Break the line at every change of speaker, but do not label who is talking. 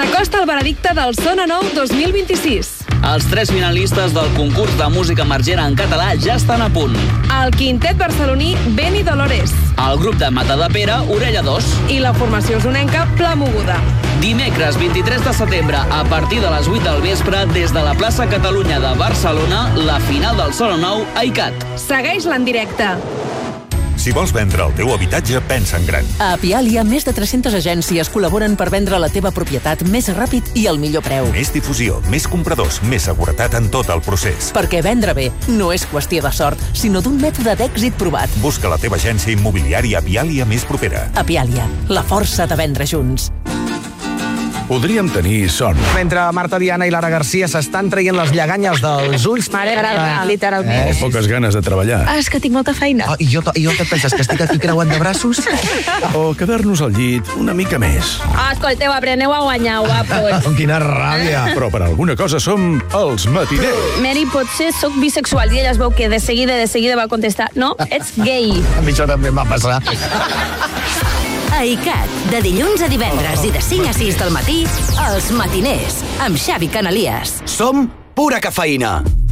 S'acosta el veredicte del Sona Nou 2026.
Els 3 finalistes del concurs de música emergent en català ja estan a punt.
El quintet barceloní Beni Dolores.
El grup de Matadepera, Orella 2.
I la formació usonenca Pla Moguda.
Dimecres 23 de setembre, a partir de les 8 del vespre, des de la plaça Catalunya de Barcelona, la final del Sona Nou a ICAT.
Segueix-la en directe.
Si vols vendre el teu habitatge, pensa en gran.
A Apialia, més de 300 agències col·laboren per vendre la teva propietat més ràpid i al millor preu.
Més difusió, més compradors, més seguretat en tot el procés.
Perquè vendre bé no és qüestió de sort, sinó d'un mètode d'èxit provat.
Busca la teva agència immobiliària Apialia més propera.
Apialia, la força de vendre junts.
Podríem tenir son.
Mentre Marta Diana i Lara Garcia s'estan traient les lleganyes dels ulls...
Mare, literalment.
Poques ganes de treballar.
És que tinc molta feina.
I jo què et penses, que estic aquí creuant de braços?
O quedar-nos al llit una mica més.
Escolteu, apreneu a guanyar, guapos.
Quina ràbia.
Però per alguna cosa som els matiners.
Mary, potser sóc bisexual i ella es veu que de seguida va contestar no, ets gay.
A mi això també em va passar.
A ICAT, de dilluns a divendres i de 5 a 6 del matí, Els Matiners, amb Xavi Canalies.
Som pura cafeïna.